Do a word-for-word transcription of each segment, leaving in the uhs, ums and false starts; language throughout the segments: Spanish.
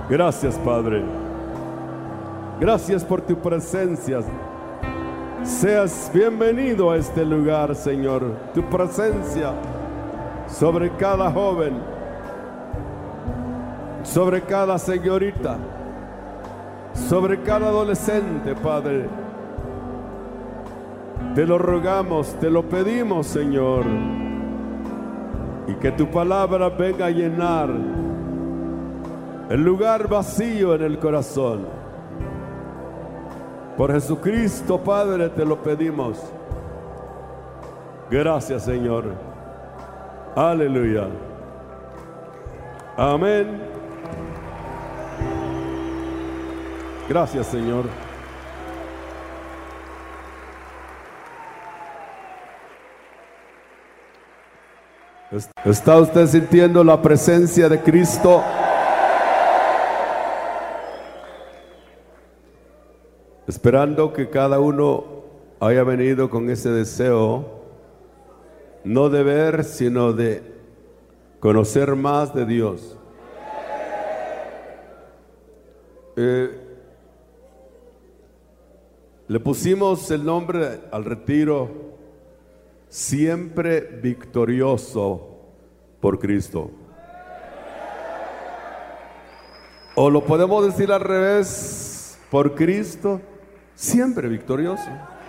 Gracias, Padre. Gracias por tu presencia. Seas bienvenido a este lugar, Señor. Tu presencia sobre cada joven, sobre cada señorita, sobre cada adolescente, Padre. Te lo rogamos, te lo pedimos, Señor. Y que tu palabra venga a llenar el lugar vacío en el corazón. Por Jesucristo, Padre, te lo pedimos. Gracias, Señor. Aleluya. Amén. Gracias, Señor. ¿Está usted sintiendo la presencia de Cristo? Esperando que cada uno haya venido con ese deseo, no de ver, sino de conocer más de Dios. Eh, le pusimos el nombre al retiro, Siempre Victorioso por Cristo. O lo podemos decir al revés, por Cristo, siempre victorioso.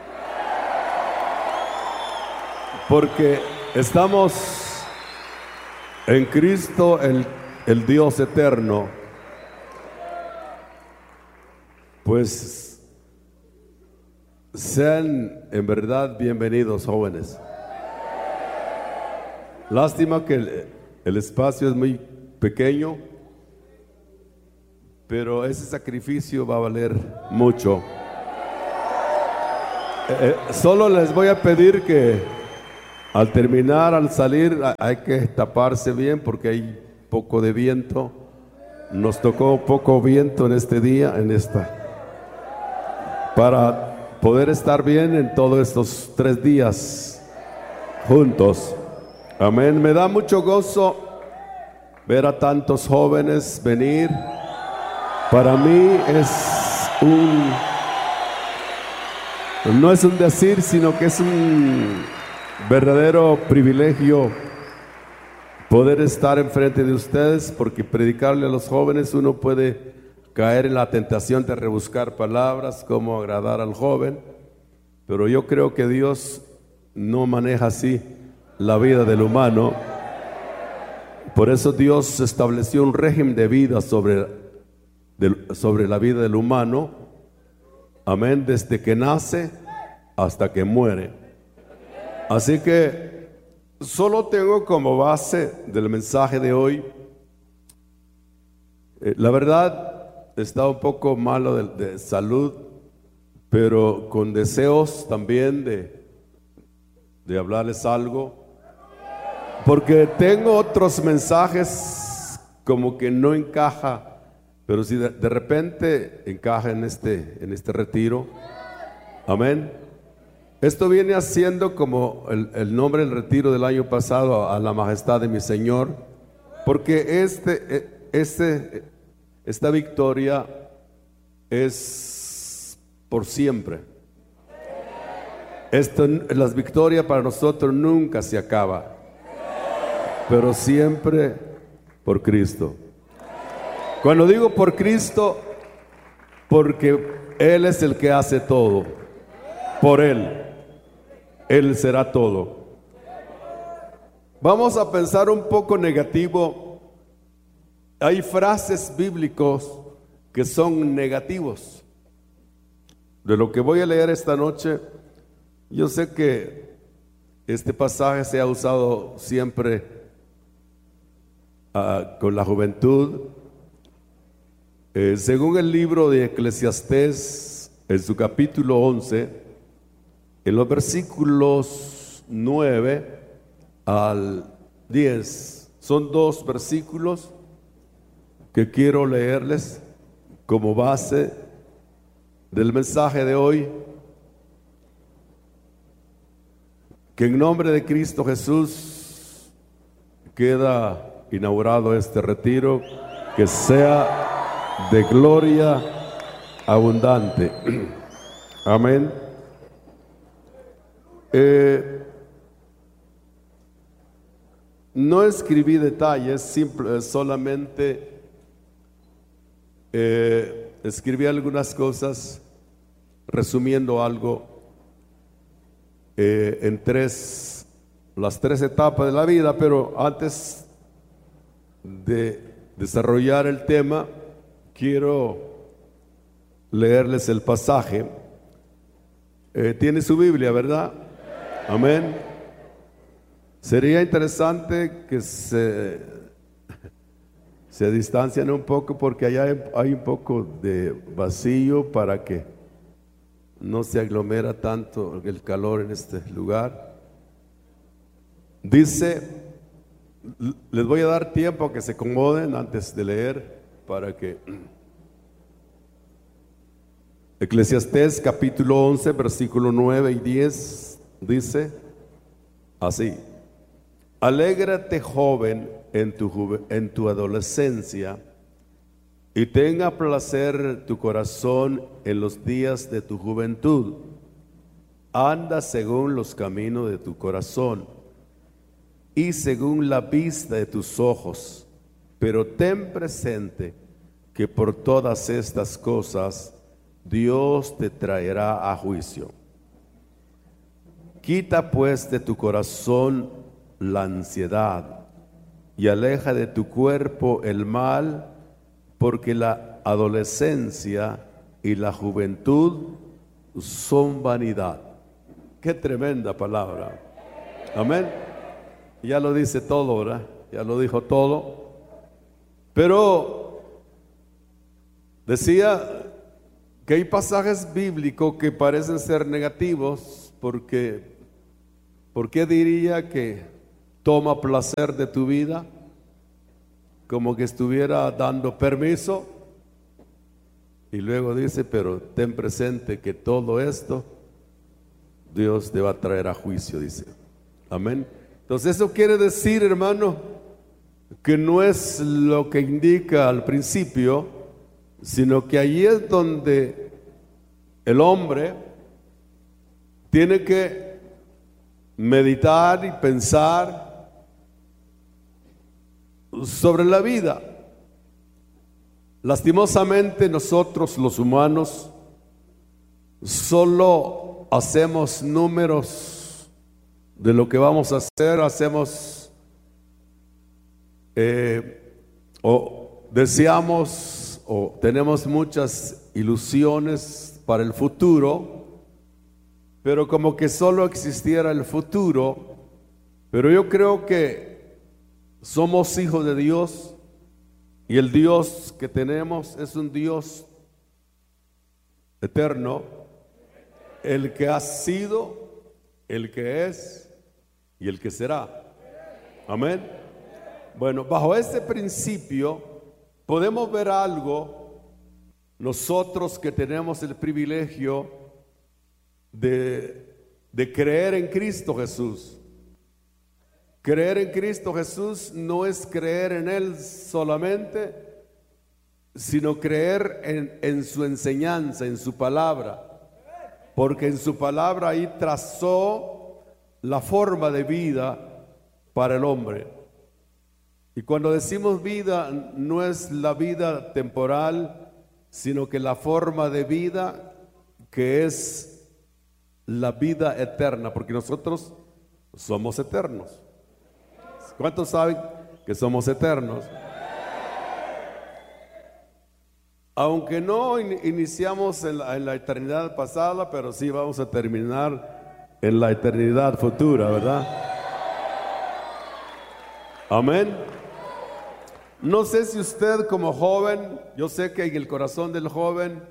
Porque estamos en Cristo, el, el Dios eterno. Pues sean en verdad bienvenidos, jóvenes. Lástima que el, el espacio es muy pequeño, pero ese sacrificio va a valer mucho. Eh, solo les voy a pedir que al terminar, al salir, hay que taparse bien porque hay poco de viento. Nos tocó poco viento en este día, en esta, para poder estar bien en todos estos tres días juntos. Amén. Me da mucho gozo ver a tantos jóvenes venir. Para mí es un, no es un decir, sino que es un verdadero privilegio poder estar enfrente de ustedes, porque predicarle a los jóvenes uno puede caer en la tentación de rebuscar palabras, cómo agradar al joven, pero yo creo que Dios no maneja así la vida del humano. Por eso Dios estableció un régimen de vida sobre, de, sobre la vida del humano, amén, desde que nace hasta que muere. Así que solo tengo como base del mensaje de hoy, eh, la verdad estaba un poco malo de, de salud, pero con deseos también de, de hablarles algo, porque tengo otros mensajes como que no encaja, pero si de, de repente encaja en este, en este retiro, amén. Esto viene haciendo como el, el nombre del retiro del año pasado, a, a la majestad de mi Señor, porque este, este, esta victoria es por siempre. Esto, las victorias para nosotros nunca se acaba, pero siempre por Cristo. Cuando digo por Cristo, porque Él es el que hace todo, por Él, Él será todo. Vamos a pensar un poco negativo. Hay frases bíblicos que son negativos. De lo que voy a leer esta noche, yo sé que este pasaje se ha usado siempre Uh, con la juventud. Eh, según el libro de Eclesiastés, en su capítulo once, en los versículos nueve al diez, son dos versículos que quiero leerles como base del mensaje de hoy. Que en nombre de Cristo Jesús queda inaugurado este retiro, que sea de gloria abundante. Amén. Eh, no escribí detalles, simple, solamente eh, escribí algunas cosas resumiendo algo eh, en tres, las tres etapas de la vida, pero antes de desarrollar el tema, quiero leerles el pasaje. Eh, tiene su Biblia, ¿verdad? Amén. Sería interesante que se, se distancien un poco, porque allá hay, hay un poco de vacío para que no se aglomera tanto el calor en este lugar. Dice, les voy a dar tiempo a que se acomoden antes de leer para que... Eclesiastés capítulo once, versículo nueve y diez dice así: alégrate, joven, en tu, juve, en tu adolescencia, y tenga placer tu corazón en los días de tu juventud. Anda según los caminos de tu corazón y según la vista de tus ojos, pero ten presente que por todas estas cosas Dios te traerá a juicio. Quita pues de tu corazón la ansiedad y aleja de tu cuerpo el mal, porque la adolescencia y la juventud son vanidad. Qué tremenda palabra. Amén. Ya lo dice todo, ¿verdad? Ya lo dijo todo. Pero decía que hay pasajes bíblicos que parecen ser negativos, porque ¿por qué diría que toma placer de tu vida? Como que estuviera dando permiso, y luego dice, pero ten presente que todo esto Dios te va a traer a juicio, dice. Amén. Entonces eso quiere decir, hermano, que no es lo que indica al principio, sino que allí es donde el hombre tiene que meditar y pensar sobre la vida. Lastimosamente nosotros los humanos solo hacemos números de lo que vamos a hacer, hacemos eh, o deseamos o tenemos muchas ilusiones para el futuro, pero como que solo existiera el futuro. Pero yo creo que somos hijos de Dios, y el Dios que tenemos es un Dios eterno, el que ha sido, el que es y el que será. Amén. Bueno, bajo este principio podemos ver algo, nosotros que tenemos el privilegio de, de creer en Cristo Jesús. Creer en Cristo Jesús no es creer en Él solamente, sino creer en, en su enseñanza, en su palabra, porque en su palabra ahí trazó la forma de vida para el hombre. Y cuando decimos vida, no es la vida temporal, sino que la forma de vida que es la vida eterna, porque nosotros somos eternos. ¿Cuántos saben que somos eternos? Aunque no in- iniciamos en la, en la eternidad pasada, pero sí vamos a terminar en la eternidad futura, ¿verdad? Amén. No sé si usted como joven, yo sé que en el corazón del joven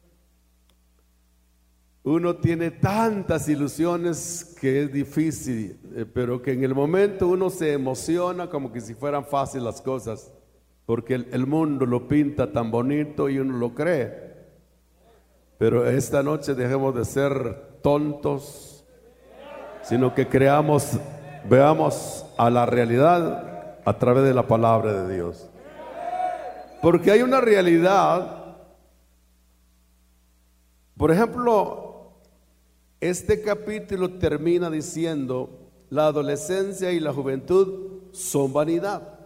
uno tiene tantas ilusiones que es difícil, eh, pero que en el momento uno se emociona como que si fueran fáciles las cosas, porque el, el mundo lo pinta tan bonito y uno lo cree. Pero esta noche dejemos de ser tontos, sino que creamos, veamos a la realidad a través de la palabra de Dios. Porque hay una realidad. Por ejemplo, este capítulo termina diciendo: la adolescencia y la juventud son vanidad.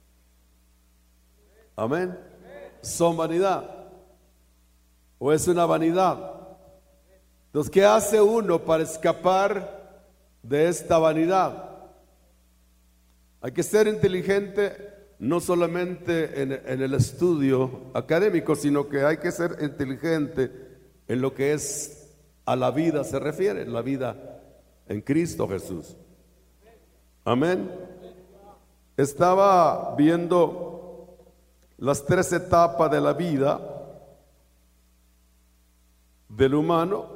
Amén. Son vanidad. ¿O es una vanidad? Entonces, ¿qué hace uno para escapar de esta vanidad? Hay que ser inteligente, no solamente en, en el estudio académico, sino que hay que ser inteligente en lo que es a la vida se refiere, la vida en Cristo Jesús. Amén. Estaba viendo las tres etapas de la vida del humano,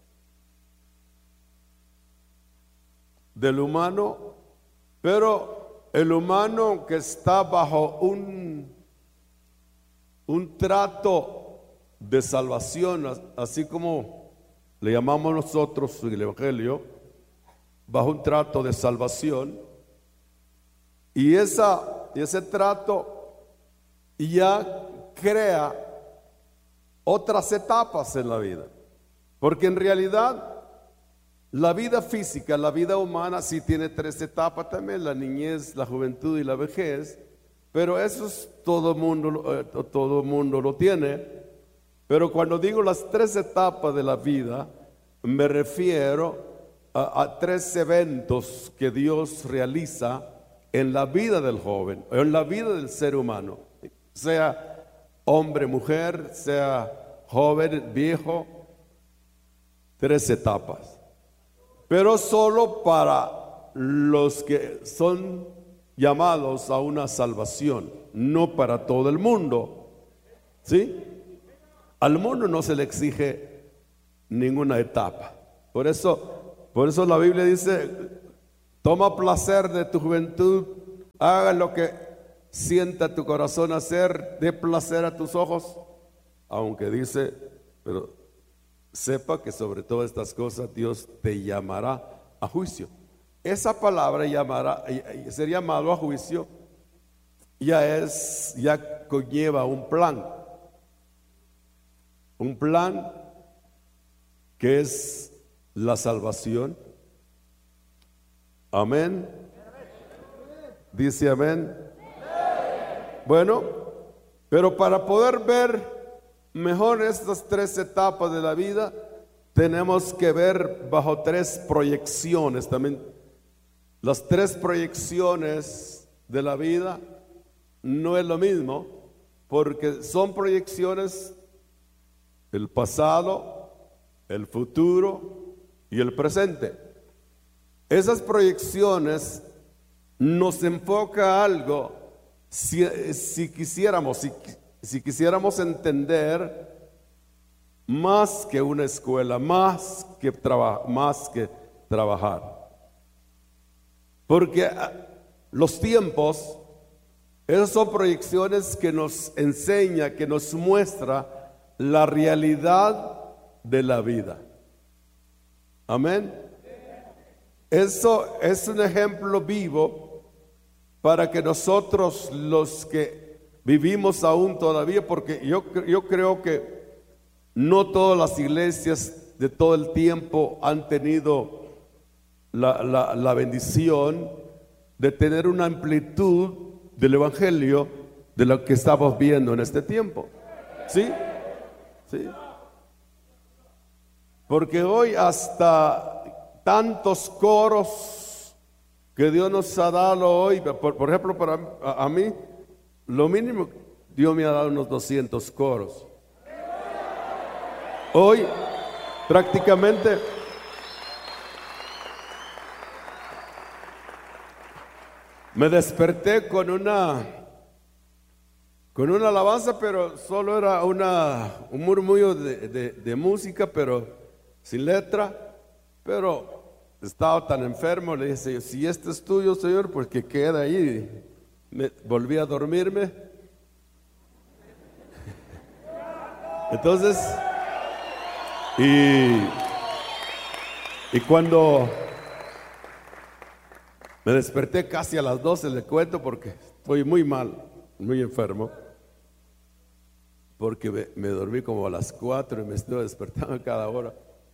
del humano, pero el humano que está bajo un, un trato de salvación, así como le llamamos nosotros en el Evangelio, bajo un trato de salvación, y esa, ese trato ya crea otras etapas en la vida, porque en realidad la vida física, la vida humana sí tiene tres etapas también: la niñez, la juventud y la vejez, pero eso es, todo mundo, todo mundo lo tiene. Pero cuando digo las tres etapas de la vida, me refiero a, a tres eventos que Dios realiza en la vida del joven, en la vida del ser humano, sea hombre, mujer, sea joven, viejo. Tres etapas. Pero solo para los que son llamados a una salvación, no para todo el mundo. ¿Sí? Al mundo no se le exige ninguna etapa. Por eso, por eso la Biblia dice: toma placer de tu juventud, haga lo que sienta tu corazón hacer, dé placer a tus ojos. Aunque dice, pero sepa que sobre todas estas cosas Dios te llamará a juicio. Esa palabra llamará, ser llamado a juicio, ya es, ya conlleva un plan. Un plan que es la salvación. Amén. Dice amén. Bueno, pero para poder ver mejor estas tres etapas de la vida, tenemos que ver bajo tres proyecciones también. Las tres proyecciones de la vida no es lo mismo, porque son proyecciones: el pasado, el futuro y el presente. Esas proyecciones nos enfoca a algo. Si, si quisiéramos, si, si quisiéramos entender más que una escuela, más que, traba, más que trabajar. Porque los tiempos, esas son proyecciones que nos enseña, que nos muestra la realidad de la vida. Amén. Eso es un ejemplo vivo para que nosotros, los que vivimos aún todavía, porque yo, yo creo que no todas las iglesias de todo el tiempo han tenido la, la, la bendición de tener una amplitud del evangelio de lo que estamos viendo en este tiempo. ¿Sí? ¿Sí? Porque hoy hasta tantos coros que Dios nos ha dado hoy, por, por ejemplo, para a, a mí, lo mínimo, Dios me ha dado unos doscientos coros. Hoy, prácticamente, me desperté con una, con una alabanza, pero solo era una, un murmullo de, de, de música, pero sin letra. Pero estaba tan enfermo, le dije: si este es tuyo, Señor, pues que quede ahí. Me, volví a dormirme. Entonces, y, y cuando me desperté casi a las doce, le cuento, porque estoy muy mal, muy enfermo. porque me, me dormí como a las cuatro y me estoy despertando a cada hora.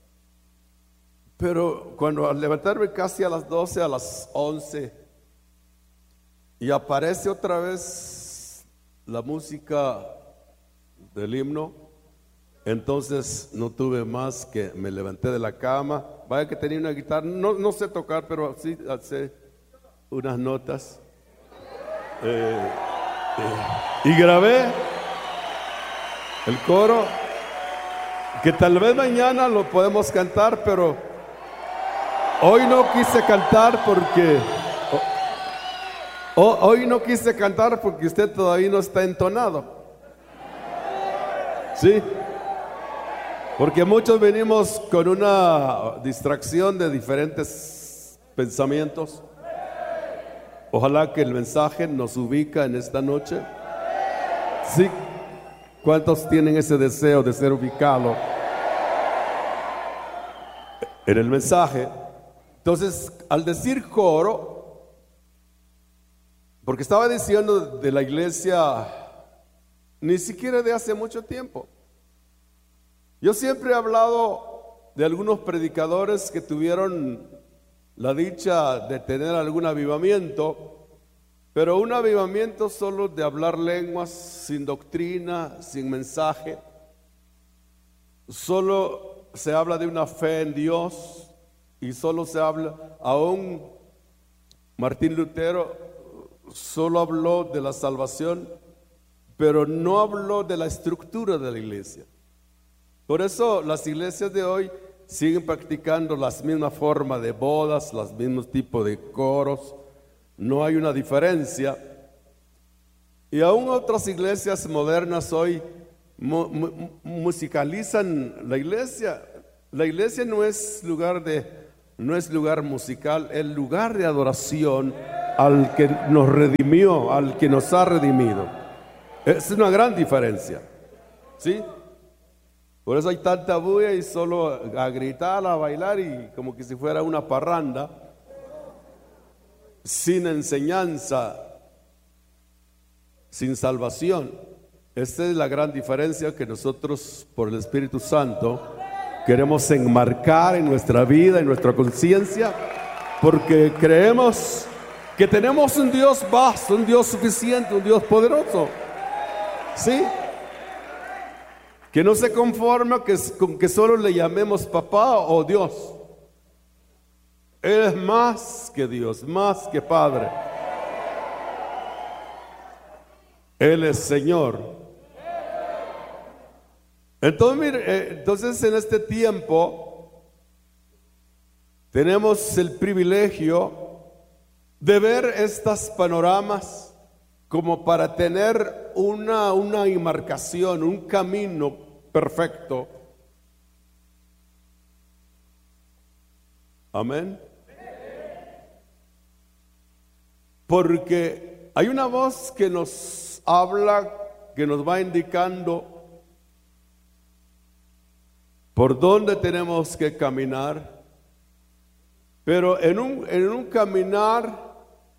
Pero cuando al levantarme casi a las doce, a las once, y aparece otra vez la música del himno, entonces no tuve más que me levanté de la cama. Vaya que tenía una guitarra, no, no sé tocar, pero sí sé unas notas. Eh, eh, y grabé el coro, que tal vez mañana lo podemos cantar, pero hoy no quise cantar porque oh, hoy no quise cantar porque usted todavía no está entonado. Sí, porque muchos venimos con una distracción de diferentes pensamientos. Ojalá que el mensaje nos ubica en esta noche. Sí, ¿cuántos tienen ese deseo de ser ubicados en el mensaje? Entonces, al decir coro, porque estaba diciendo de la iglesia, ni siquiera de hace mucho tiempo. Yo siempre he hablado de algunos predicadores que tuvieron la dicha de tener algún avivamiento, pero un avivamiento solo de hablar lenguas, sin doctrina, sin mensaje. Solo se habla de una fe en Dios y solo se habla, aún Martín Lutero solo habló de la salvación, pero no habló de la estructura de la iglesia. Por eso las iglesias de hoy siguen practicando las mismas formas de bodas, los mismos tipos de coros, no hay una diferencia. Y aún otras iglesias modernas hoy mu mu musicalizan la iglesia. La iglesia no es lugar de, no es lugar musical, es lugar de adoración al que nos redimió, al que nos ha redimido. Es una gran diferencia, ¿sí? Por eso hay tanta bulla y solo a gritar, a bailar y como que si fuera una parranda, sin enseñanza, sin salvación. Esta es la gran diferencia que nosotros, por el Espíritu Santo, queremos enmarcar en nuestra vida, en nuestra conciencia, porque creemos que tenemos un Dios vasto, un Dios suficiente, un Dios poderoso, ¿sí? Que no se conforma que, con que solo le llamemos papá o Dios. Él es más que Dios, más que Padre. Él es Señor. Entonces, mire, eh, entonces en este tiempo tenemos el privilegio de ver estas panoramas como para tener una, una enmarcación, un camino perfecto. Amén. Porque hay una voz que nos habla, que nos va indicando por dónde tenemos que caminar, pero en un, en un caminar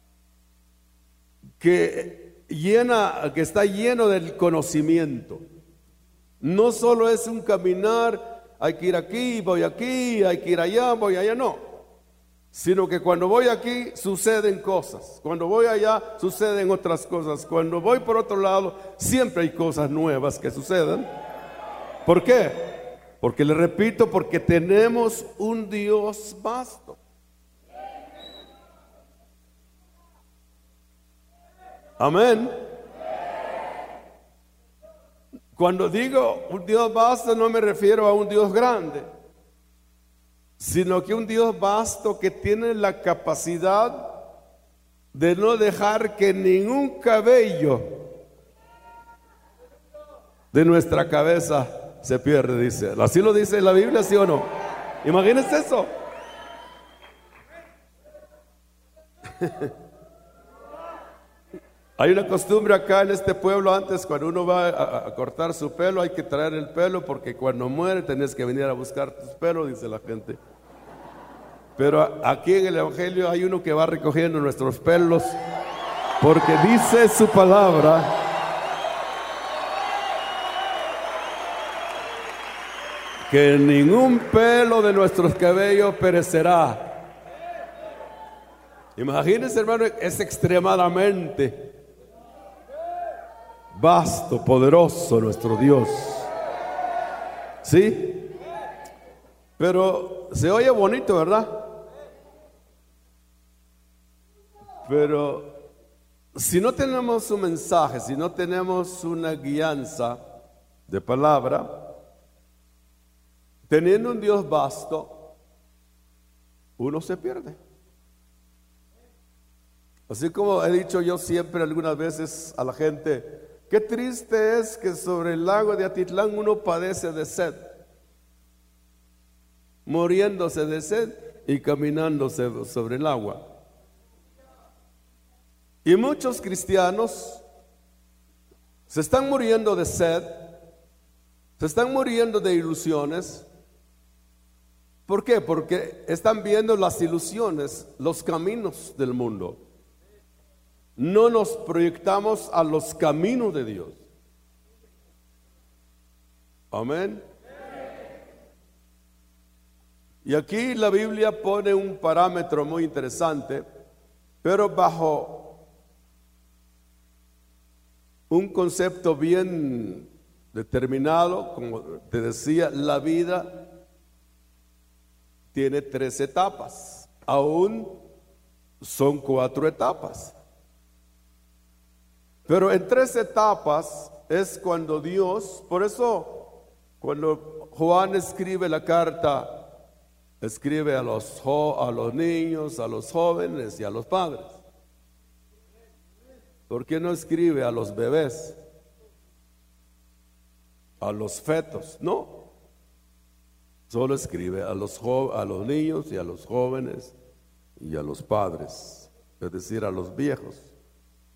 que llena, que está lleno del conocimiento. No solo es un caminar, hay que ir aquí, voy aquí, hay que ir allá, voy allá, no. Sino que cuando voy aquí suceden cosas, cuando voy allá suceden otras cosas, cuando voy por otro lado siempre hay cosas nuevas que suceden. ¿Por qué? Porque le repito, porque tenemos un Dios vasto. Amén. Cuando digo un Dios vasto no me refiero a un Dios grande, sino que un Dios vasto que tiene la capacidad de no dejar que ningún cabello de nuestra cabeza se pierda, dice. Así lo dice la Biblia, ¿sí o no? Imagínense eso. Hay una costumbre acá en este pueblo, antes cuando uno va a, a cortar su pelo hay que traer el pelo porque cuando muere tenés que venir a buscar tus pelos, dice la gente. Pero aquí en el Evangelio hay uno que va recogiendo nuestros pelos porque dice su palabra que ningún pelo de nuestros cabellos perecerá. Imagínense, hermano, es extremadamente vasto, poderoso nuestro Dios. ¿Sí? Pero se oye bonito, ¿verdad? Pero si no tenemos un mensaje, si no tenemos una guianza de palabra, teniendo un Dios vasto, uno se pierde. Así como he dicho yo siempre algunas veces a la gente, qué triste es que sobre el lago de Atitlán uno padece de sed, muriéndose de sed y caminándose sobre el agua. Y muchos cristianos se están muriendo de sed, se están muriendo de ilusiones. ¿Por qué? Porque están viendo las ilusiones, los caminos del mundo. No nos proyectamos a los caminos de Dios. Amén. Y aquí la Biblia pone un parámetro muy interesante, pero bajo un concepto bien determinado. Como te decía, la vida tiene tres etapas, aún son cuatro etapas. Pero en tres etapas es cuando Dios, por eso cuando Juan escribe la carta, escribe a los, a los niños, a los jóvenes y a los padres. ¿Por qué no escribe a los bebés, a los fetos? No, solo escribe a los, a los niños y a los jóvenes y a los padres, es decir, a los viejos.